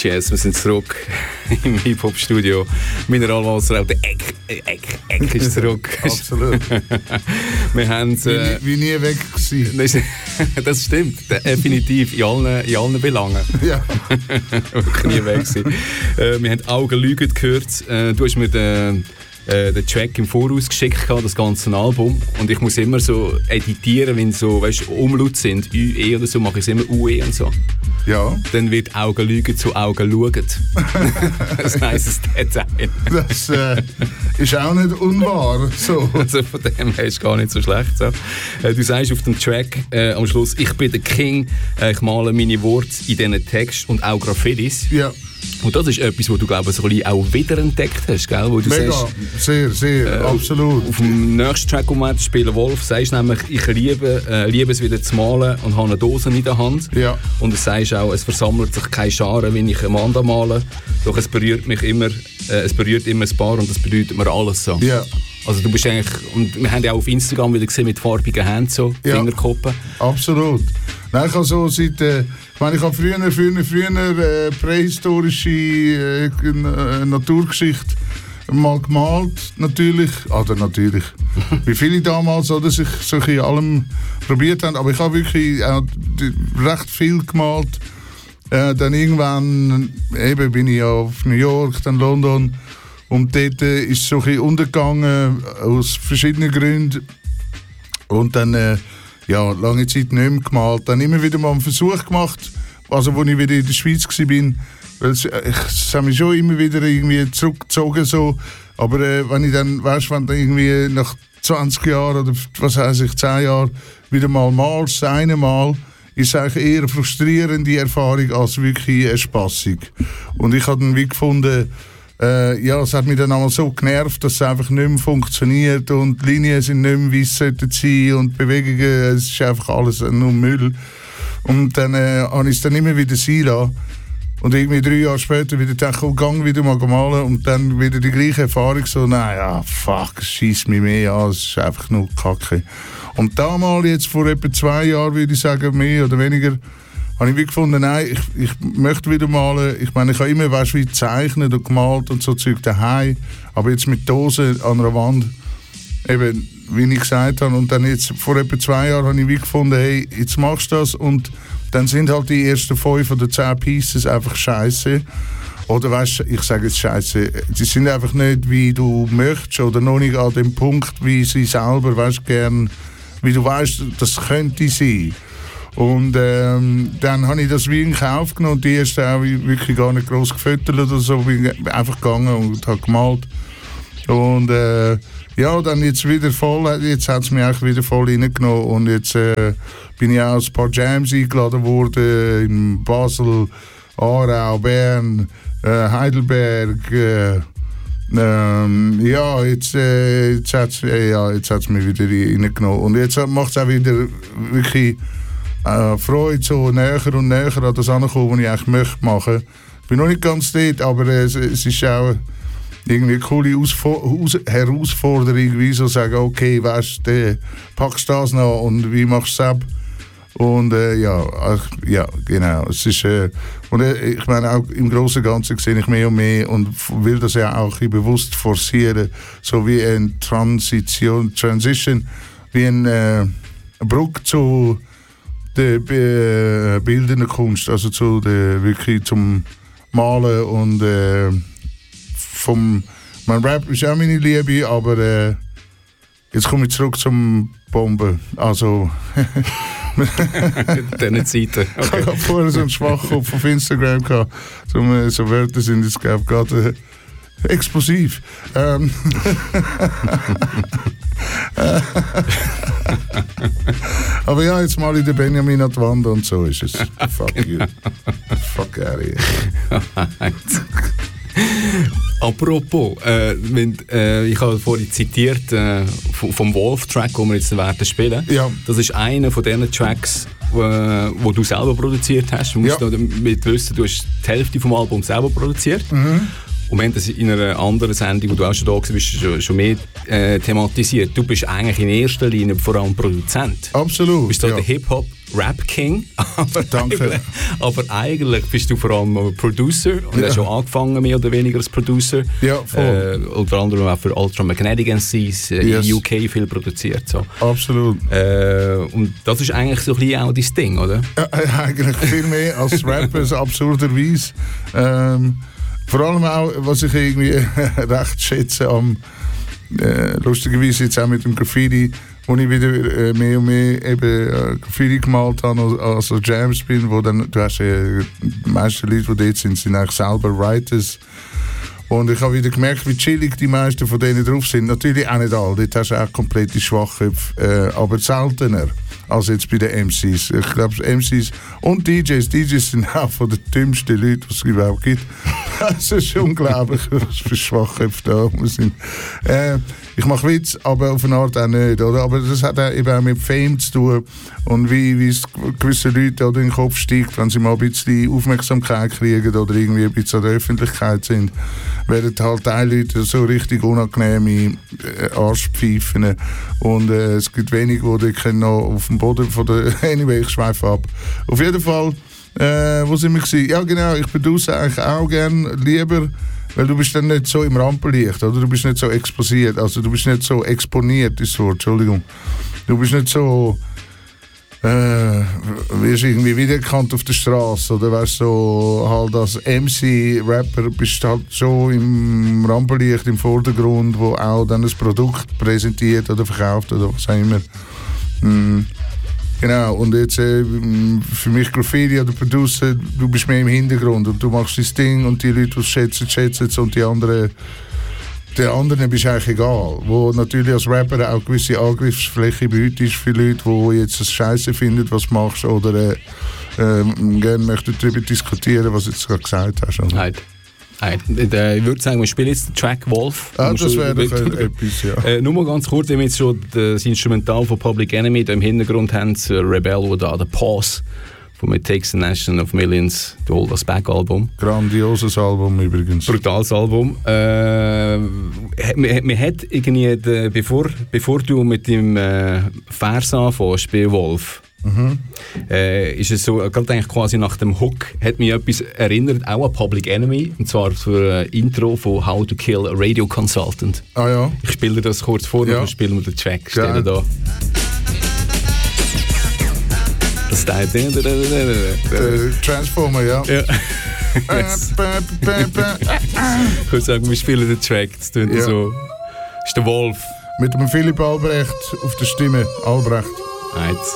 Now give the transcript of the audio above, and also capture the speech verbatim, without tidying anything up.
Jazz, wir sind zurück im Hip-Hop-Studio. Mineralwasser, auch der Eck, Eck, Eck ist zurück. Absolut. Wir haben äh, wie, wie nie weg gewesen. Das stimmt, definitiv, in allen, in allen Belangen. Ja. Wirklich nie weg gewesen. Äh, wir haben Augenlügen gehört. Äh, du hast mir den, äh, den Track im Voraus geschickt, das ganze Album. Und ich muss immer so editieren, wenn so, weißt, Umlaut sind, Ü, E oder so, mache ich es immer U, E und so. Ja. Dann wird Augenlügen zu Augen schauen. Das heisst es Detail. Das äh, ist auch nicht unwahr. So. Also von dem her ist gar nicht so schlecht. So. Äh, du sagst auf dem Track äh, am Schluss, ich bin der King, äh, ich male meine Worte in diesen Text und auch Graffitis. Ja. Und das ist etwas, was du, glaube ich, so ein bisschen auch wiederentdeckt hast, gell? Wo du Mega, sagst, sehr, sehr, äh, absolut. Auf dem nächsten Track, den wir spielen, Wolf, sagst du nämlich, ich liebe, äh, liebe es wieder zu malen und habe eine Dose in der Hand. Ja. Und du sagst auch, es versammelt sich keine Scharen, wenn ich Amanda male, doch es berührt mich immer, äh, es berührt immer ein Paar und das bedeutet mir alles so. Ja. Also du bist eigentlich, und wir haben ja auch auf Instagram wieder gesehen mit farbigen Händen so, ja. Fingerkuppen. Absolut. Nein, ich habe so seit, äh, ich meine, ich habe früher, früher, früher äh, prähistorische äh, äh, Naturgeschichte mal gemalt, natürlich, oder natürlich, wie viele damals, oder, sich so in allem probiert haben, aber ich habe wirklich äh, recht viel gemalt. Äh, dann irgendwann, eben bin ich ja auf New York, dann London, und dort äh, ist es so ein bisschen untergegangen, aus verschiedenen Gründen. Und dann, äh, ja, lange Zeit nicht mehr gemalt. Dann immer wieder mal einen Versuch gemacht, also als ich wieder in der Schweiz war. Weil es, es hat mich schon immer wieder irgendwie zurückgezogen. So. Aber äh, wenn ich dann, weißt, wenn du irgendwie nach zwanzig Jahren oder was heiss ich, zehn Jahren wieder mal malst, das eine Mal, ist es eigentlich eher eine frustrierende Erfahrung als wirklich eine spassig. Und ich habe dann wie gefunden, Äh, ja, es hat mich dann einmal so genervt, dass es einfach nicht mehr funktioniert und die Linien sind nicht mehr, wie es sollten sein und Bewegungen, es ist einfach alles nur Müll. Und dann äh, habe ich es dann immer wieder sein lassen. Und irgendwie drei Jahre später wieder gedacht, oh, gang wieder mal malen und dann wieder die gleiche Erfahrung, so, naja, fuck, es scheisst mich mehr an, es ist einfach nur Kacke. Und damals, jetzt vor etwa zwei Jahren, würde ich sagen, mehr oder weniger, habe ich wie gefunden, nein, ich, ich möchte wieder malen. Ich meine, ich habe immer, weißt, wie gezeichnet und gemalt und so Zeug daheim, aber jetzt mit Dosen an einer Wand, eben, wie ich gesagt habe. Und dann jetzt, vor etwa zwei Jahren, habe ich wie gefunden, hey, jetzt machst du das. Und dann sind halt die ersten fünf oder zehn Pieces einfach scheiße. Oder weißt du, ich sage jetzt scheiße, die sind einfach nicht, wie du möchtest oder noch nicht an dem Punkt, wie sie selber, weißt, gern, wie du weißt, das könnte sein. Und ähm, dann habe ich das wie in Kauf genommen und die erste auch wirklich gar nicht gross gefüttert oder so, bin einfach gegangen und habe gemalt. Und äh, ja, dann jetzt wieder voll, jetzt hat es mich auch wieder voll reingenommen und jetzt äh, bin ich auch ein paar Jams eingeladen worden in Basel, Aarau, Bern, äh, Heidelberg. Äh, ähm, ja, jetzt, äh, jetzt hat es äh, ja, mich wieder reingenommen und jetzt macht es auch wieder wirklich Äh, Freude, so näher und näher an das ankommen, was ich eigentlich möchte machen. Ich bin noch nicht ganz dort, aber äh, es, es ist auch irgendwie eine coole Ausfo- Aus- Herausforderung, wie so sagen, okay, weißt du, packst du das noch und wie machst du es ab? Und äh, ja, ach, ja, genau. Es ist, äh, und äh, ich meine, auch im Großen und Ganzen sehe ich mehr und mehr und will das ja auch bewusst forcieren, so wie eine Transition, Transition, wie eine äh, Brücke zu der äh, bildenden Kunst, also zu der, wirklich zum Malen und äh, vom, mein Rap ist auch meine Liebe, aber äh, jetzt komme ich zurück zum Bomben, also Diese Zeiten. Okay. Ich habe vorher so einen Schwachkopf auf Instagram gehabt, so, so Wörter sind jetzt gerade äh, explosiv. Ähm, Aber ja, jetzt mal in der Benjamin an die Wand und so ist es. Fuck you. Fuck out of here. Apropos, äh, wenn, äh, ich habe vorhin zitiert äh, vom, vom Wolf-Track, den wir jetzt werden spielen. Ja. Das ist einer von diesen Tracks, äh, wo du selber produziert hast. Du musst ja. noch damit wissen, du hast die Hälfte vom Album selber produziert. Mhm. Und wir haben das in einer anderen Sendung, wo du auch schon da bist, schon, schon mehr äh, thematisiert. Du bist eigentlich in erster Linie vor allem Produzent. Absolut. Du bist da ja. der Hip-Hop-Rap-King. Aber, Danke. Eigentlich, aber eigentlich bist du vor allem Producer und ja. hast schon angefangen mehr oder weniger als Producer. Ja, voll. Äh, unter anderem auch für Ultra Magnetic M Cs, äh, Yes. in U K viel produziert. So. Absolut. Äh, und das ist eigentlich so ein bisschen auch dein Ding, oder? Ja, eigentlich viel mehr als Rapper, absurderweise. Ähm, vor allem auch, was ich irgendwie recht schätze, am, äh, lustigerweise jetzt auch mit dem Graffiti, wo ich wieder äh, mehr und mehr eben, äh, Graffiti gemalt habe, also Jams bin, wo dann, du hast äh, die meisten Leute, die dort sind, sind eigentlich selber Writers. Und ich habe wieder gemerkt, wie chillig die meisten von denen drauf sind. Natürlich auch nicht alle, dort hast du auch komplette Schwachköpfe, äh, aber seltener als jetzt bei den M Cs. Ich glaube, M Cs und D Js, D Js sind auch von den dümmsten Leuten, die es überhaupt gibt. Es ist unglaublich, was für Schwachköpfe da sind. Äh, ich mache Witz, aber auf eine Art auch nicht, oder? Aber das hat auch eben auch mit Fame zu tun und wie, wie es gewisse Leute in den Kopf steigt, wenn sie mal ein bisschen Aufmerksamkeit kriegen oder irgendwie ein bisschen an der Öffentlichkeit sind, werden halt die Leute so richtig unangenehme äh, Arschpfeifen und äh, es gibt wenige, die können noch auf dem Boden von der... Anyway, ich schweife ab. Auf jeden Fall, äh, wo sind wir gewesen? Ja genau, ich produziere eigentlich auch gerne lieber, weil du bist dann nicht so im Rampenlicht, oder? Du bist nicht so exposiert, also du bist nicht so exponiert, ist so, Entschuldigung. Du bist nicht so... Äh, wirst irgendwie wiedererkannt auf der Straße oder weißt so halt als M C-Rapper bist du halt schon im Rampenlicht im Vordergrund, wo auch dann ein Produkt präsentiert oder verkauft oder was auch immer. Mm, genau, und jetzt äh, für mich Graffiti oder Producer, du bist mehr im Hintergrund und du machst dein Ding und die Leute, die es schätzen, schätzen es und die anderen den anderen bist eigentlich egal. Wo natürlich als Rapper auch gewisse Angriffsfläche bietest für Leute, die jetzt das Scheiße finden, was du machst, oder äh, äh, gerne möchten darüber diskutieren, was du jetzt gerade gesagt hast. Oder? Nein. Nein. Ich würde sagen, wir spielen jetzt den Track Wolf. Ah, das wäre doch etwas, ja. Äh, nur mal ganz kurz, wenn wir jetzt schon das Instrumental von Public Enemy da im Hintergrund haben, das Rebel oder The Pause von It Takes a Nation of Millions, The Hold Us Back Album. Grandioses Album übrigens. Brutales Album. Äh, man, man hat irgendwie, de, bevor, bevor du mit dem äh, Vers anfängst bei Wolf, mhm. äh, ist es so, gerade eigentlich quasi nach dem Hook, hat mich etwas erinnert, auch an Public Enemy, und zwar für ein Intro von How to Kill a Radio Consultant. Ah ja. Ich spiele dir das kurz vor, ja. Dann spielen wir den Track. Stelle da. Das ist der, der, der, der, der Transformer, ja. Ja. Yes. Ich würde sagen, wir spielen den Track. Das klingt ja. So. Das ist der Wolf. Mit dem Philipp Albrecht auf der Stimme. Albrecht. Right.